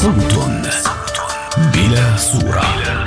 صوت بلا صورة.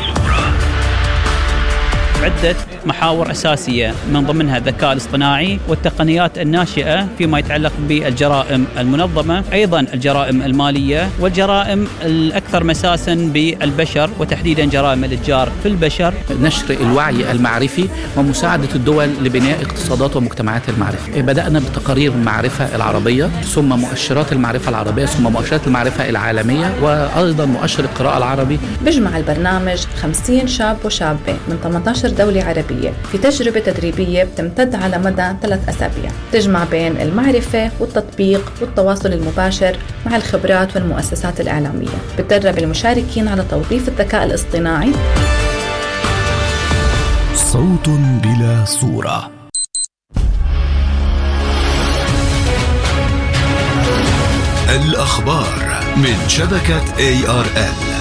عدة محاور أساسية من ضمنها الذكاء الاصطناعي والتقنيات الناشئة فيما يتعلق بالجرائم المنظمة، أيضا الجرائم المالية والجرائم الأكثر مساسا بالبشر وتحديدا جرائم الإتجار في البشر. نشر الوعي المعرفي ومساعدة الدول لبناء اقتصادات ومجتمعات المعرفة. بدأنا بتقارير المعرفة العربية، ثم مؤشرات المعرفة العربية، ثم مؤشرات المعرفة العالمية، وأيضا مؤشر القراءة العربي. بيجمع البرنامج 50 شاب وشابة من 18 دولة عربية في تجربة تدريبية بتمتد على مدى 3 أسابيع، تجمع بين المعرفة والتطبيق والتواصل المباشر مع الخبرات والمؤسسات الإعلامية. بتدرب المشاركين على توظيف الذكاء الاصطناعي. صوت بلا صورة. الأخبار من شبكة ARN.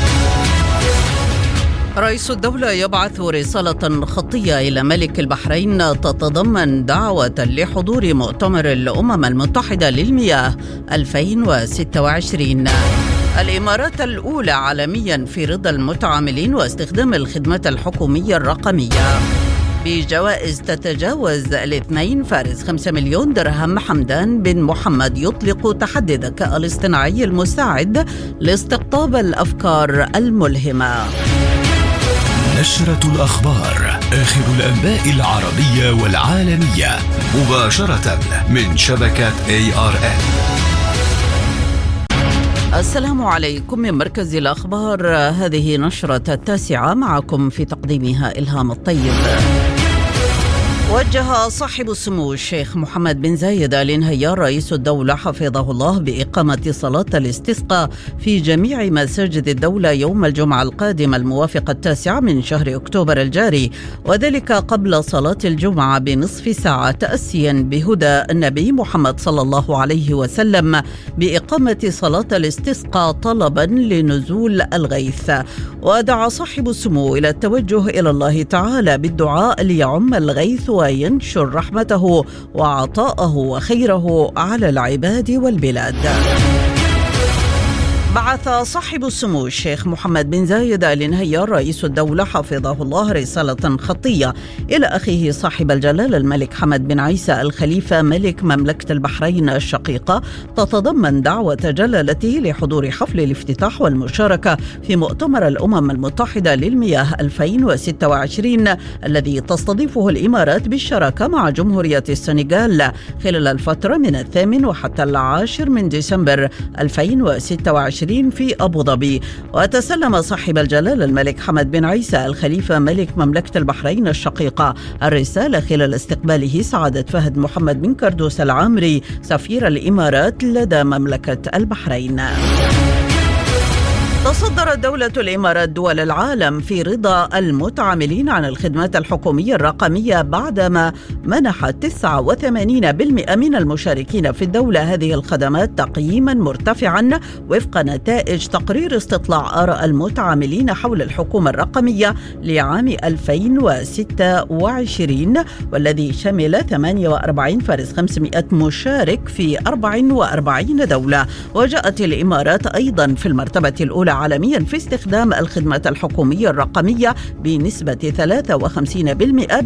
رئيس الدولة يبعث رسالة خطية إلى ملك البحرين تتضمن دعوة لحضور مؤتمر الأمم المتحدة للمياه 2026. الإمارات الأولى عالميا في رضا المتعاملين واستخدام الخدمات الحكومية الرقمية. بجوائز تتجاوز 2 فارس 5 مليون درهم. حمدان بن محمد يطلق تحدي الذكاء الاصطناعي المساعد لاستقطاب الأفكار الملهمة. نشرة الأخبار، آخر الأنباء العربية والعالمية، مباشرة من شبكة ARN. السلام عليكم من مركز الأخبار. هذه نشرة 9 معكم في تقديمها إلهام الطيب. وجه صاحب السمو الشيخ محمد بن زايد آل نهيان رئيس الدولة حفظه الله بإقامة صلاة الاستسقاء في جميع مساجد الدولة يوم الجمعة القادم الموافق 9 من شهر أكتوبر الجاري، وذلك قبل صلاة الجمعة بنصف ساعة، تأسيا بهدى النبي محمد صلى الله عليه وسلم بإقامة صلاة الاستسقاء طلبا لنزول الغيث. ودعا صاحب السمو إلى التوجه إلى الله تعالى بالدعاء ليعم الغيث وينشر رحمته وعطاءه وخيره على العباد والبلاد. بعث صاحب السمو الشيخ محمد بن زايد آل نهيان رئيس الدولة حفظه الله رسالة خطية إلى أخيه صاحب الجلالة الملك حمد بن عيسى الخليفة ملك مملكة البحرين الشقيقة، تتضمن دعوة جلالته لحضور حفل الافتتاح والمشاركة في مؤتمر الأمم المتحدة للمياه 2026 الذي تستضيفه الإمارات بالشراكة مع جمهورية السنغال خلال الفترة من 8 وحتى 10 من ديسمبر 2026 في أبو ظبي. وتسلم صاحب الجلالة الملك حمد بن عيسى الخليفة ملك مملكة البحرين الشقيقة الرسالة خلال استقباله سعادة فهد محمد بن كردوس العامري سفير الإمارات لدى مملكة البحرين. تصدرت دولة الإمارات دول العالم في رضا المتعاملين عن الخدمات الحكومية الرقمية بعدما منحت 89% من المشاركين في الدولة هذه الخدمات تقييما مرتفعا وفق نتائج تقرير استطلاع آراء المتعاملين حول الحكومة الرقمية لعام 2026 والذي شمل 48 فارس 500 مشارك في 44 دولة. وجاءت الإمارات أيضا في المرتبة الأولى عالميا في استخدام الخدمات الحكومية الرقمية بنسبة 53%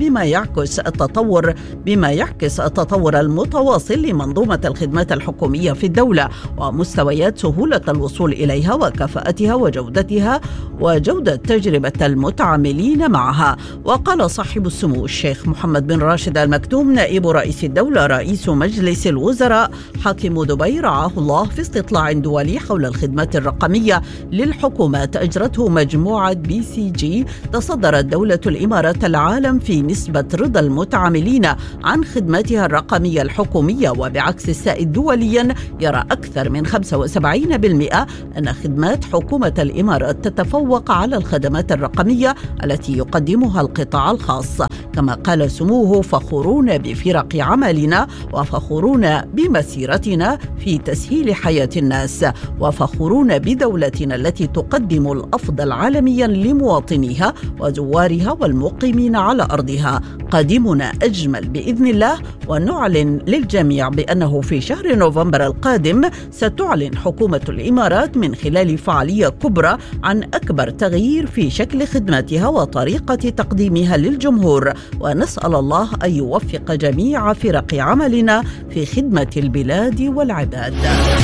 بما يعكس التطور المتواصل لمنظومة الخدمات الحكومية في الدولة ومستويات سهولة الوصول إليها وكفاءتها وجودتها وجودة تجربة المتعاملين معها. وقال صاحب السمو الشيخ محمد بن راشد آل مكتوم نائب رئيس الدولة رئيس مجلس الوزراء حاكم دبي رعاه الله في استطلاع دولي حول الخدمات الرقمية للحكومات أجرته مجموعة BCG، تصدرت دولة الإمارات العالم في نسبة رضا المتعاملين عن خدماتها الرقمية الحكومية، وبعكس السائد دوليا يرى أكثر من 75% أن خدمات حكومة الإمارات تتفوق على الخدمات الرقمية التي يقدمها القطاع الخاص. كما قال سموه: فخورون بفرق عملنا وفخورون بمسيرتنا في تسهيل حياة الناس وفخورون بدولتنا التي تقدم الأفضل عالميا لمواطنيها وزوارها والمقيمين على أرضها. قادمنا أجمل بإذن الله، ونعلن للجميع بأنه في شهر نوفمبر القادم ستعلن حكومة الإمارات من خلال فعالية كبرى عن أكبر تغيير في شكل خدماتها وطريقة تقديمها للجمهور، ونسأل الله أن يوفق جميع فرق عملنا في خدمة البلاد والعباد.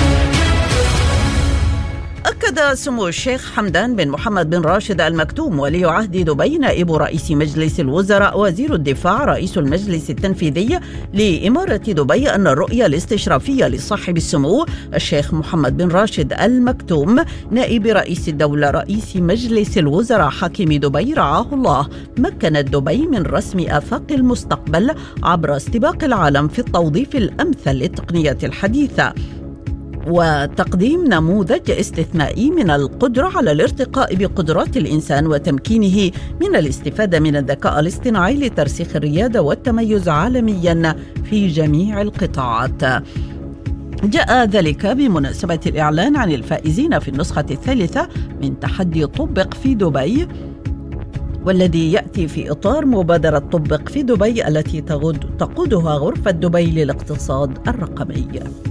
أكد سمو الشيخ حمدان بن محمد بن راشد آل مكتوم ولي عهد دبي نائب رئيس مجلس الوزراء وزير الدفاع رئيس المجلس التنفيذي لإمارة دبي أن الرؤية الاستشرافية لصاحب السمو الشيخ محمد بن راشد آل مكتوم نائب رئيس الدولة رئيس مجلس الوزراء حاكم دبي رعاه الله مكنت دبي من رسم آفاق المستقبل عبر استباق العالم في التوظيف الأمثل للتقنيات الحديثة وتقديم نموذج استثنائي من القدرة على الارتقاء بقدرات الإنسان وتمكينه من الاستفادة من الذكاء الاصطناعي لترسيخ الريادة والتميز عالميا في جميع القطاعات. جاء ذلك بمناسبة الإعلان عن الفائزين في النسخة الثالثة من تحدي طبق في دبي، والذي يأتي في إطار مبادرة طبق في دبي التي تقودها غرفة دبي للاقتصاد الرقمي.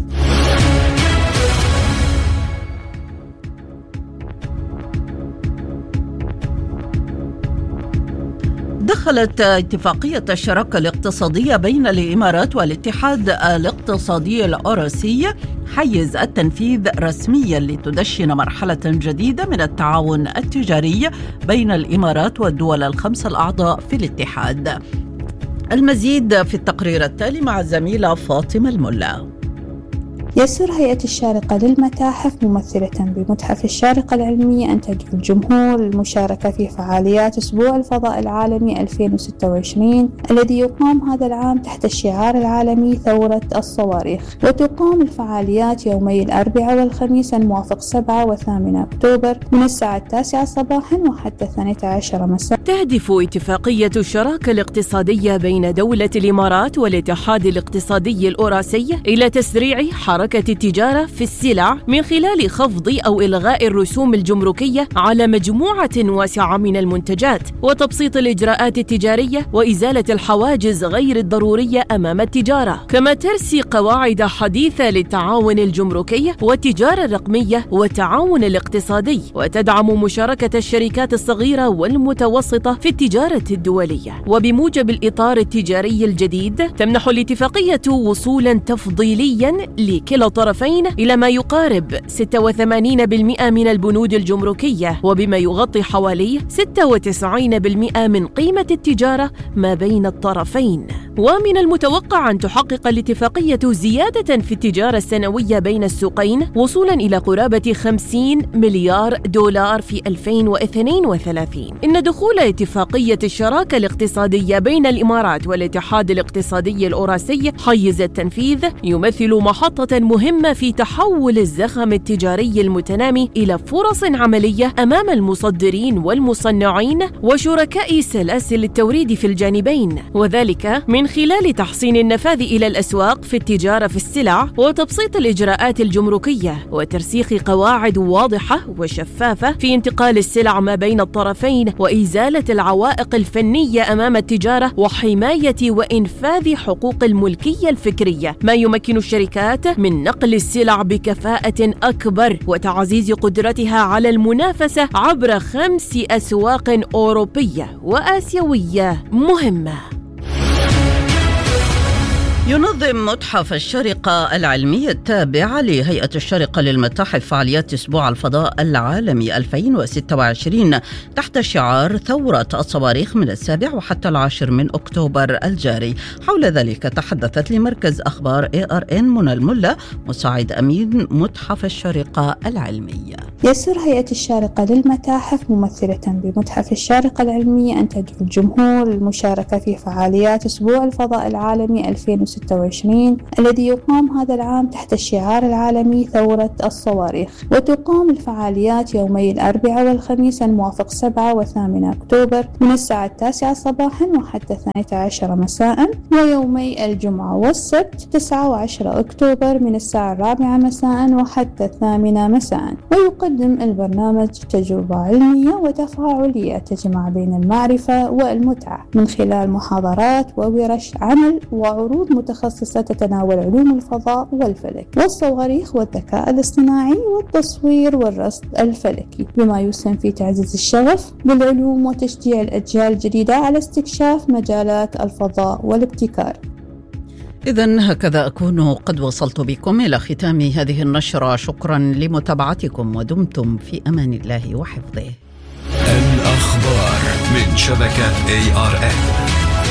دخلت اتفاقية الشراكة الاقتصادية بين الإمارات والاتحاد الاقتصادي الأوراسي حيز التنفيذ رسميا لتدشن مرحلة جديدة من التعاون التجاري بين الإمارات والدول الخمسة الأعضاء في الاتحاد. المزيد في التقرير التالي مع الزميلة فاطمة الملا. يسر هيئة الشارقة للمتاحف ممثلة بمتحف الشارقة العلمية أن تدعو الجمهور للمشاركة في فعاليات أسبوع الفضاء العالمي 2026 الذي يقام هذا العام تحت الشعار العالمي ثورة الصواريخ. وتقام الفعاليات يومي الأربعاء والخميس الموافق 7 و8 أكتوبر من الساعة 9 صباحا وحتى 12 مساء. تهدف اتفاقية الشراكة الاقتصادية بين دولة الإمارات والاتحاد الاقتصادي الأوراسي إلى تسريع حركة التجارة في السلع من خلال خفض أو إلغاء الرسوم الجمركية على مجموعة واسعة من المنتجات، وتبسيط الإجراءات التجارية وإزالة الحواجز غير الضرورية أمام التجارة، كما ترسي قواعد حديثة للتعاون الجمركي والتجارة الرقمية والتعاون الاقتصادي، وتدعم مشاركة الشركات الصغيرة والمتوسطة في التجارة الدولية. وبموجب الإطار التجاري الجديد تمنح الاتفاقية وصولا تفضيليا لكلا الطرفين إلى ما يقارب 86% من البنود الجمركية، وبما يغطي حوالي 96% من قيمة التجارة ما بين الطرفين. ومن المتوقع أن تحقق الاتفاقية زيادة في التجارة السنوية بين السوقين وصولا إلى قرابة 50 مليار دولار في 2032. إن دخول اتفاقية الشراكة الاقتصادية بين الإمارات والاتحاد الاقتصادي الأوراسي حيز التنفيذ يمثل محطة مهمة في تحول الزخم التجاري المتنامي إلى فرص عملية أمام المصدرين والمصنعين وشركاء سلاسل التوريد في الجانبين، وذلك من خلال تحسين النفاذ إلى الأسواق في التجارة في السلع وتبسيط الإجراءات الجمركية وترسيخ قواعد واضحة وشفافة في انتقال السلع ما بين الطرفين وإزالة العوائق الفنية أمام التجارة وحماية وإنفاذ حقوق الملكية الفكرية، ما يمكن الشركات من نقل السلع بكفاءة أكبر وتعزيز قدرتها على المنافسة عبر 5 أسواق أوروبية وآسيوية مهمة. ينظم متحف الشارقة العلمي التابع لهيئة الشارقة للمتاحف فعاليات أسبوع الفضاء العالمي 2026 تحت شعار ثورة الصواريخ من 7 وحتى 10 من أكتوبر الجاري. حول ذلك تحدثت لمركز أخبار ARN منى الملا مساعد أمين متحف الشارقة العلمي. يسر هيئة الشارقة للمتاحف ممثلة بمتحف الشارقة العلمي أن تدعو الجمهور للمشاركة في فعاليات أسبوع الفضاء العالمي 2026 الذي يقام هذا العام تحت الشعار العالمي ثورة الصواريخ. وتقام الفعاليات يومي الأربعاء والخميس الموافق 7 و8 أكتوبر من الساعة 9 صباحا وحتى 12 مساء، ويومي الجمعة والسبت 9 و10 أكتوبر من الساعة 4 مساء وحتى 8 مساء. يقدم البرنامج تجربة علمية وتفاعلية تجمع بين المعرفة والمتعة من خلال محاضرات وورش عمل وعروض متخصصة تتناول علوم الفضاء والفلك والصواريخ والذكاء الاصطناعي والتصوير والرصد الفلكي، بما يسهم في تعزيز الشغف بالعلوم وتشجيع الأجيال الجديدة على استكشاف مجالات الفضاء والابتكار. إذن هكذا أكون قد وصلت بكم إلى ختام هذه النشرة. شكرا لمتابعتكم ودمتم في أمان الله وحفظه. الأخبار من شبكة ARN.